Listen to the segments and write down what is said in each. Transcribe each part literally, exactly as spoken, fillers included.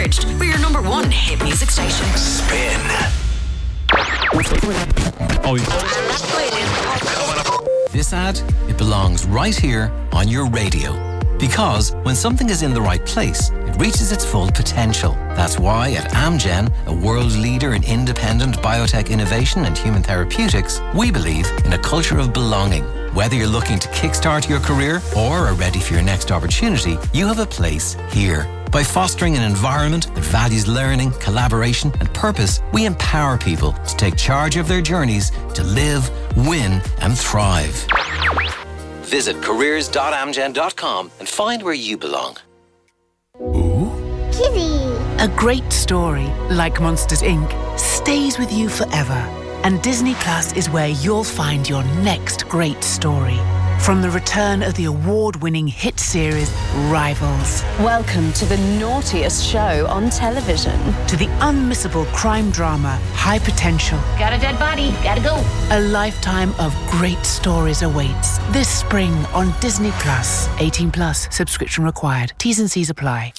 Encouraged. We're your number one hit music station. Spin. Oh, This ad, it belongs right here on your radio. Because when something is in the right place, it reaches its full potential. That's why at Amgen, a world leader in independent biotech innovation and human therapeutics, we believe in a culture of belonging. Whether you're looking to kickstart your career or are ready for your next opportunity, you have a place here. By fostering an environment that values learning, collaboration and purpose, we empower people to take charge of their journeys to live, win and thrive. Visit careers dot amgen dot com and find where you belong. Kitty. A great story, like Monsters Incorporated, stays with you forever. And Disney Plus is where you'll find your next great story. From the return of the award-winning hit series Rivals. Welcome to the naughtiest show on television. To the unmissable crime drama High Potential. Got a dead body. Gotta go. A lifetime of great stories awaits this spring on Disney Plus. eighteen plus, subscription required. T's and C's apply.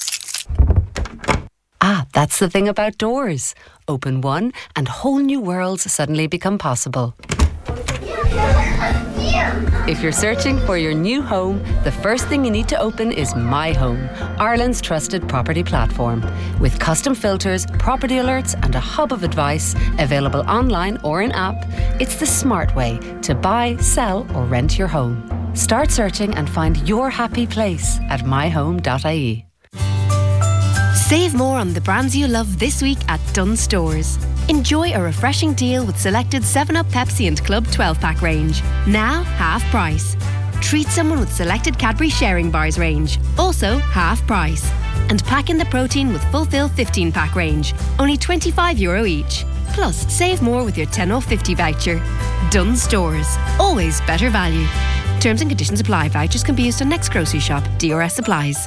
Ah, that's the thing about doors. Open one and whole new worlds suddenly become possible. If you're searching for your new home, the first thing you need to open is My Home, Ireland's trusted property platform. With custom filters, property alerts and a hub of advice available online or in app, it's the smart way to buy, sell or rent your home. Start searching and find your happy place at my home dot I E. Save more on the brands you love this week at Dunnes Stores. Enjoy a refreshing deal with selected seven up, Pepsi and Club twelve pack range. Now half price. Treat someone with selected Cadbury Sharing Bars range. Also half price. And pack in the protein with Fulfill fifteen pack range. Only twenty-five euro each. Plus save more with your ten off fifty voucher. Dunnes Stores. Always better value. Terms and conditions apply. Vouchers can be used on next grocery shop. D R S applies.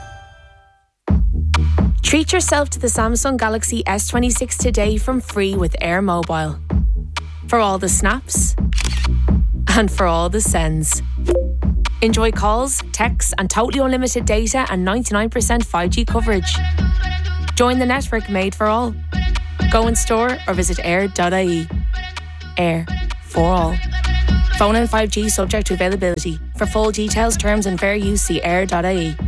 Treat yourself to the Samsung Galaxy S twenty-six today from free with Air Mobile. For all the snaps and for all the sends. Enjoy calls, texts and totally unlimited data and ninety-nine percent five G coverage. Join the network made for all. Go in store or visit air dot I E. Air for all. Phone and five G subject to availability. For full details, terms and fair use, see air dot I E.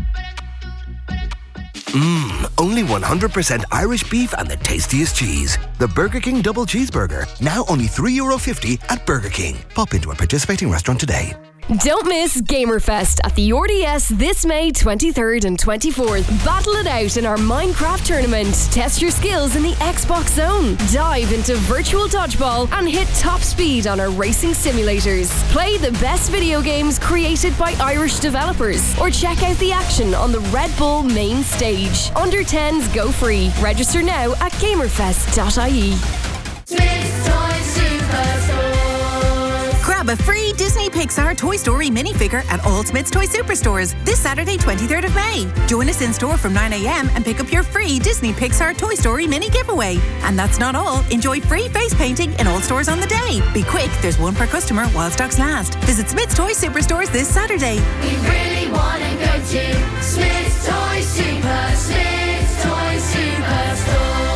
Mmm, only one hundred percent Irish beef and the tastiest cheese. The Burger King Double Cheeseburger. Now only three euro fifty at Burger King. Pop into a participating restaurant today. Don't miss Gamerfest at the R D S this May twenty-third and twenty-fourth. Battle it out in our Minecraft tournament. Test your skills in the Xbox Zone. Dive into virtual dodgeball and hit top speed on our racing simulators. Play the best video games created by Irish developers or check out the action on the Red Bull main stage. Under tens go free. Register now at gamerfest dot I E. Smith's Toy Superstore. Grab a free Disney Pixar Toy Story minifigure at all Smith's Toy Superstores this Saturday, twenty-third of May. Join us in store from nine a.m. and pick up your free Disney Pixar Toy Story mini giveaway. And that's not all. Enjoy free face painting in all stores on the day. Be quick, there's one per customer while stocks last. Visit Smith's Toy Superstores this Saturday. We really want to go to Smith's Toy Super, Smith's Toy Superstore.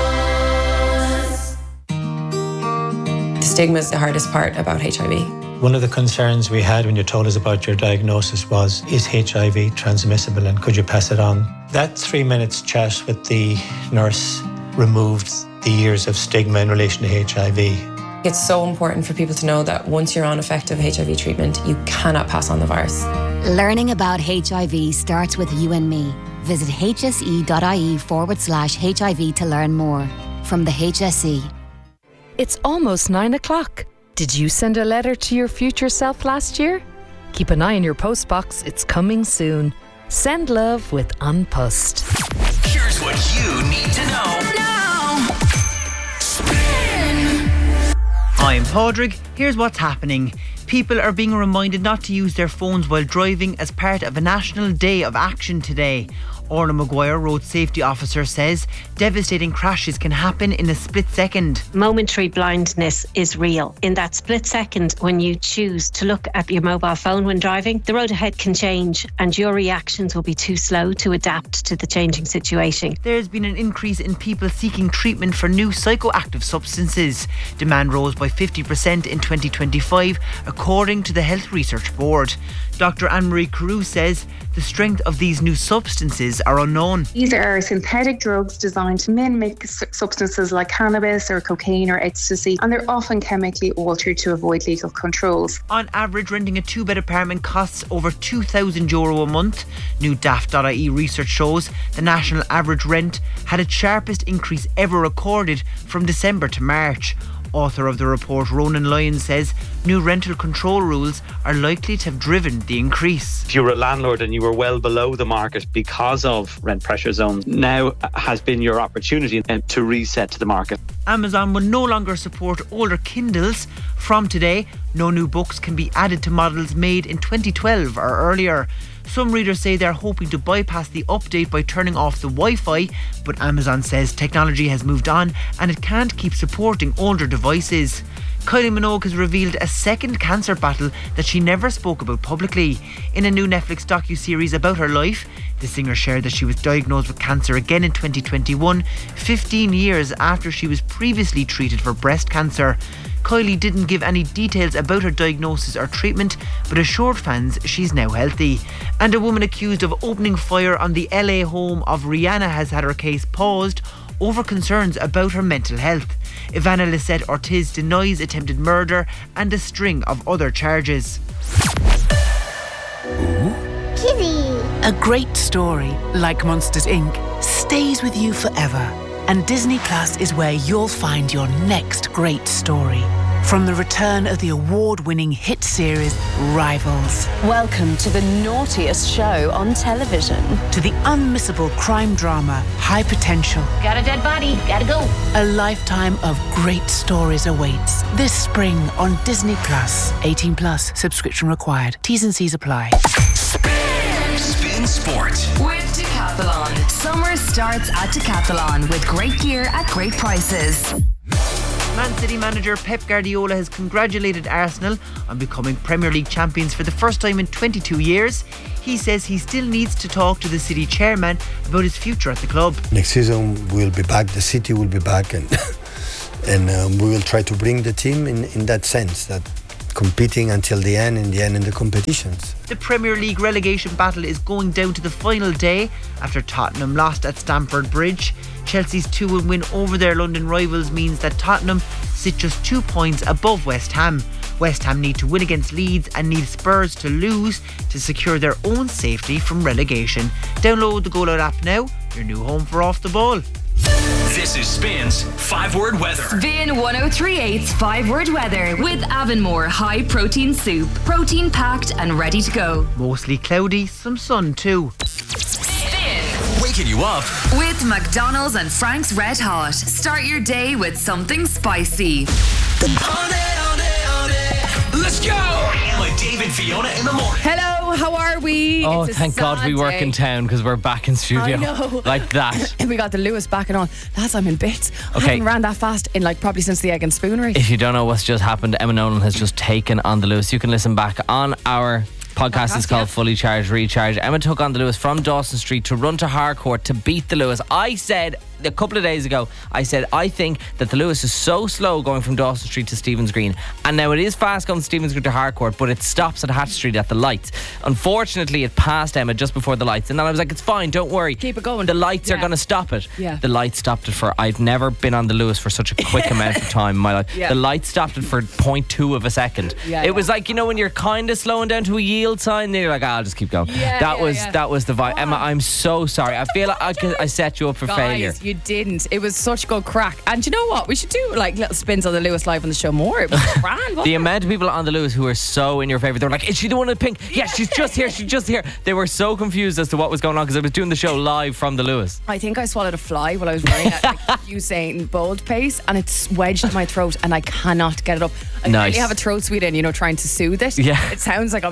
Stigma is the hardest part about H I V. One of the concerns we had when you told us about your diagnosis was, is H I V transmissible and could you pass it on? That three minutes chat with the nurse removed the years of stigma in relation to H I V. It's so important for people to know that once you're on effective H I V treatment, you cannot pass on the virus. Learning about H I V starts with you and me. Visit hse.ie forward slash HIV to learn more. From the H S E. It's almost nine o'clock. Did you send a letter to your future self last year? Keep an eye on your postbox. It's coming soon. Send love with Unpussed. Here's what you need to know now. Spin. I'm Padraig. Here's what's happening. People are being reminded not to use their phones while driving as part of a National Day of Action today. Orla Maguire, road safety officer, says devastating crashes can happen in a split second. Momentary blindness is real. In that split second, when you choose to look at your mobile phone when driving, the road ahead can change and your reactions will be too slow to adapt to the changing situation. There's been an increase in people seeking treatment for new psychoactive substances. Demand rose by fifty percent in twenty twenty-five, according to the Health Research Board. Doctor Anne-Marie Carew says the strength of these new substances are unknown. These are synthetic drugs designed to mimic substances like cannabis or cocaine or ecstasy, and they're often chemically altered to avoid legal controls. On average, renting a two-bed apartment costs over two thousand euro a month. New daft dot I E research shows the national average rent had its sharpest increase ever recorded from December to March. Author of the report, Ronan Lyons, says new rental control rules are likely to have driven the increase. If you were a landlord and you were well below the market because of rent pressure zones, now has been your opportunity to reset to the market. Amazon will no longer support older Kindles. From today, no new books can be added to models made in twenty twelve or earlier. Some readers say they're hoping to bypass the update by turning off the Wi-Fi, but Amazon says technology has moved on and it can't keep supporting older devices. Kylie Minogue has revealed a second cancer battle that she never spoke about publicly. In a new Netflix docu-series about her life, the singer shared that she was diagnosed with cancer again in twenty twenty-one, fifteen years after she was previously treated for breast cancer. Kylie didn't give any details about her diagnosis or treatment, but assured fans she's now healthy. And a woman accused of opening fire on the L A home of Rihanna has had her case paused over concerns about her mental health. Ivana Lisette Ortiz denies attempted murder and a string of other charges. Kitty. A great story, like Monsters Incorporated, stays with you forever. And Disney Plus is where you'll find your next great story. From the return of the award-winning hit series Rivals. Welcome to the naughtiest show on television. To the unmissable crime drama High Potential. Got a dead body, gotta go. A lifetime of great stories awaits this spring on Disney Plus. eighteen plus, subscription required. T's and C's apply. Spin Sport with Decathlon. Summer starts at Decathlon with great gear at great prices. Man City manager Pep Guardiola has congratulated Arsenal on becoming Premier League champions for the first time in twenty-two years. He says he still needs to talk to the City chairman about his future at the club. Next season we'll be back, the City will be back, and and um, we will try to bring the team in, in that sense, that competing until the end, in the end in the competitions. The Premier League relegation battle is going down to the final day after Tottenham lost at Stamford Bridge. Chelsea's two one win over their London rivals means that Tottenham sit just two points above West Ham. West Ham need to win against Leeds and need Spurs to lose to secure their own safety from relegation. Download the Go Loud app now, your new home for Off the Ball. This is Spin's five word weather. Spin ten thirty-eight's five word weather with Avonmore high protein soup. Protein packed and ready to go. Mostly cloudy, some sun too. Spin. Waking you up with McDonald's and Frank's Red Hot. Start your day with something spicy. On it, on it, on it. Let's go. With Dave and Fiona in the morning. Hello, how are we? Oh, It's a thank God we sad work day. in town because we're back in studio. I know. Like that. We got the Lewis back and on. Lads, I'm in bits. I Okay. haven't ran that fast in like probably since the Egg and Spoon race. If you don't know what's just happened, Emma Nolan has just taken on the Lewis. You can listen back on our podcast. It's called yeah. Fully Charged, Recharged. Emma took on the Lewis from Dawson Street to run to Harcourt to beat the Lewis. I said a couple of days ago, I said I think that the Lewis is so slow going from Dawson Street to Stephen's Green, and now it is fast going from Stephen's Green to Harcourt, but it stops at Hatch Street at the lights. Unfortunately, it passed Emma just before the lights, and then I was like, it's fine, don't worry, keep it going, the lights are Yeah. going to stop it. Yeah. The lights stopped it for, I've never been on the Lewis for such a quick amount of time in my life. Yeah. The lights stopped it for zero point two of a second. Yeah, it yeah. was like, you know, when you're kind of slowing down to a yield sign, then you're like, ah, I'll just keep going. Yeah, that yeah, was yeah. that was the vibe. Emma, I'm so sorry. I feel like I, could, I set you up for Guys, failure. you didn't. It was such good crack. And you know what? We should do like little spins on the Lewis live on the show more. It was grand, wasn't The it? amount of people on the Lewis who are so in your favour, they were like, is she the one in pink? Yeah, she's just here, she's just here. They were so confused as to what was going on because I was doing the show live from the Lewis. I think I swallowed a fly while I was running at like Usain Bolt pace, and it's wedged in my throat and I cannot get it up. I Nice. really have a throat sweet in, you know, trying to soothe it. Yeah. It sounds like I'm the most unhealthy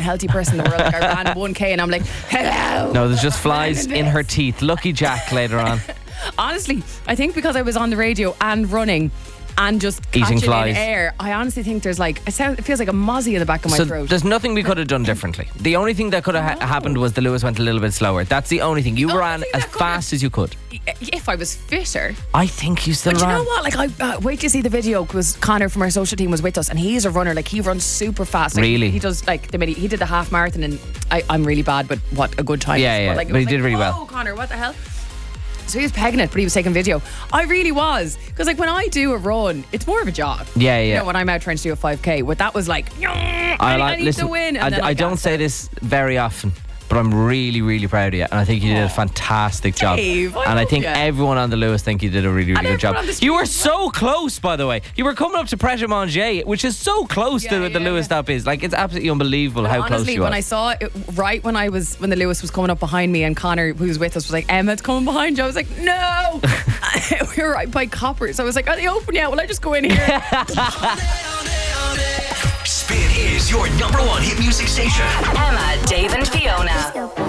healthy person in the world. Like I ran one K and I'm like, hello. No, there's just flies in her teeth. Lucky Jack later on. Honestly, I think because I was on the radio and running and just Eating catching flies. in air, I honestly think there's like, it, sounds, it feels like a mozzie in the back of my so throat. there's nothing we could have done differently. The only thing that could have ha- happened was the Lewis went a little bit slower. That's the only thing. You ran as fast as you could. If I was fitter. I think you still But ran. you know what? Like, I uh, wait to see the video because Connor from our social team was with us, and he's a runner. Like, he runs super fast. Like, Really? He, he does like the mini. He did the half marathon, and I, I'm really bad, but what a good time. Yeah, is. yeah. But, like, it But he was did like, really whoa, well. Connor, what the hell? So he was pegging it, but he was taking video. I really was, because like when I do a run, it's more of a jog. Yeah, yeah. You know, when I'm out trying to do a five K, what that was like. I, I, I like, need listen, to win. And I, then I I don't gassed say out. this very often, but I'm really, really proud of you. And I think you did a fantastic job. Dave, I and I love think you. everyone on the Lewis think you did a really, And really good job. everyone on the street You were as so close, by the way. You were coming up to Pret a Manger, which is so close Yeah, Oh, yeah, to the Lewis stop is. Like, it's absolutely unbelievable how close Honestly, you when were. I saw it, right when I was when the Lewis was coming up behind me, and Connor, who was with us, was like, "Emma's coming behind you." I was like, "No!" We were right by Copper, so I was like, "Are they open yet? Will I just go in here?" Spin is your number one hit music station. Emma, Dave, and Fiona.